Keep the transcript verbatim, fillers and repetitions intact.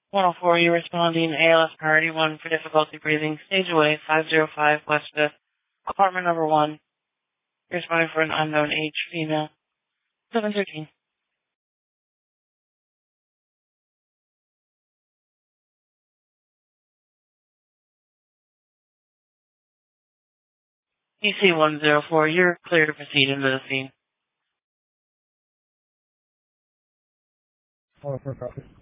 one oh four, you're responding A L S priority one for difficulty breathing. Stage away, five oh five West fifth. Apartment number one. You're responding for an unknown age, female. seven thirteen. E C one oh four, you're clear to proceed into the scene. Oh, for copy.